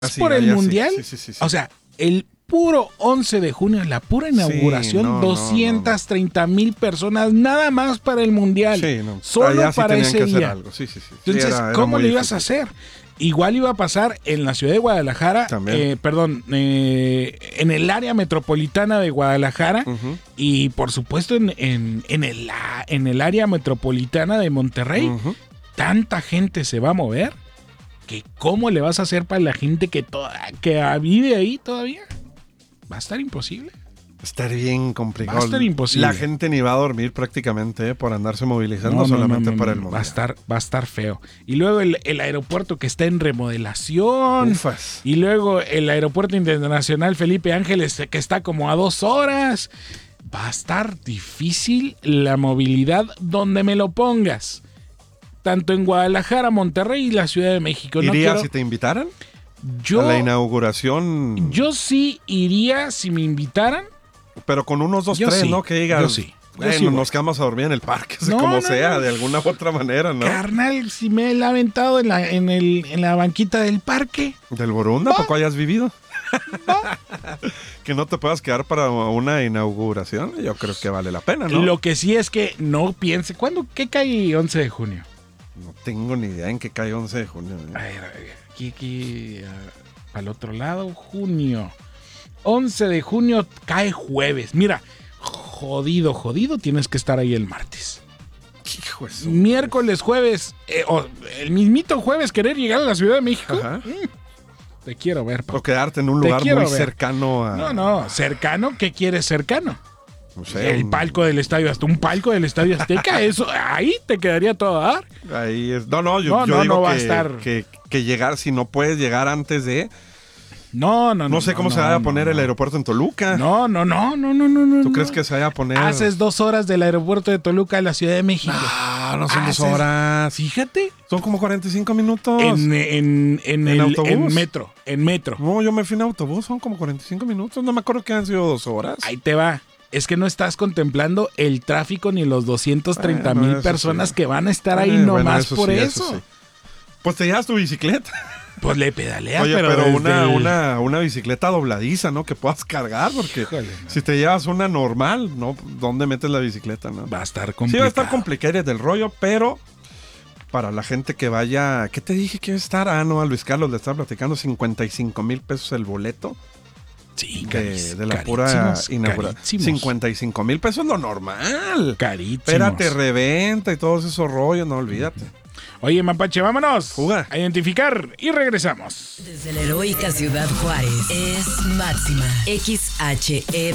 por el Mundial. Sí. O sea, el puro 11 de junio, la pura inauguración, 230,000 personas nada más para el Mundial. Sí, no. Solo para ese día. Algo. Sí. Entonces, Era ¿cómo muy lo ibas difícil. a hacer? Igual iba a pasar en la ciudad de Guadalajara, en el área metropolitana de Guadalajara y por supuesto en el área metropolitana de Monterrey. Tanta gente se va a mover que ¿cómo le vas a hacer para la gente que vive ahí todavía? Va a estar imposible. Va a estar bien complicado. Va a estar imposible. La gente ni va a dormir prácticamente por andarse movilizando solamente para el Mundial. Va a estar feo. Y luego el aeropuerto que está en remodelación. Ufas. Y luego el aeropuerto internacional Felipe Ángeles que está como a 2 horas. Va a estar difícil la movilidad donde me lo pongas. Tanto en Guadalajara, Monterrey y la Ciudad de México. ¿Irías si te invitaran? A la inauguración. Yo sí iría si me invitaran. Pero con unos 2, 3, ¿no? Que digas. Yo sí. Bueno, nos quedamos a dormir en el parque, de alguna u otra manera, ¿no? Carnal, si me he aventado en la banquita del parque. ¿Del Borunda? ¿Poco hayas vivido? Que no te puedas quedar para una inauguración, yo creo que vale la pena, ¿no? Lo que sí es que no piense. ¿Qué cae 11 de junio? No tengo ni idea en qué cae 11 de junio. A ver, aquí al otro lado, junio. 11 de junio cae jueves. Mira, jodido, tienes que estar ahí el martes. Hijo de Miércoles, jueves, el mismito jueves querer llegar a la Ciudad de México. Ajá. Te quiero ver, papá. O quedarte en un lugar muy cercano a... No, cercano, ¿qué quieres cercano? No sé. El palco del estadio, hasta un palco del Estadio Azteca, eso, ahí te quedaría todo a dar. Ahí es. Yo digo va que, a estar. Que llegar, si no puedes llegar antes de... No sé cómo se vaya a poner el aeropuerto en Toluca. No. ¿Tú crees que se vaya a poner...? Haces 2 horas del aeropuerto de Toluca a la Ciudad de México. No son 2 horas. Fíjate. Son como 45 minutos. ¿En autobús? En metro. No, yo me fui en autobús, son como 45 minutos. No me acuerdo que han sido 2 horas. Ahí te va. Es que no estás contemplando el tráfico ni los 230,000 personas que van a estar ahí nomás por eso. Sí. Pues te llevas tu bicicleta. Pues le pedaleas, Oye, pero una bicicleta dobladiza, ¿no? Que puedas cargar, porque si te llevas una normal, ¿no? ¿Dónde metes la bicicleta, no? Va a estar complicado. Sí, va a estar complicado del rollo, pero para la gente que vaya... ¿Qué te dije que iba a estar? A Luis Carlos le estaba platicando, 55,000 pesos el boleto. Sí, de la pura inauguración. 55,000 pesos es lo normal. Carísimos. Espérate, reventa y todos esos rollos, no olvídate. Oye, Mapache, vámonos. Fuga. A identificar y regresamos. Desde la heroica Ciudad Juárez es Máxima XHEPA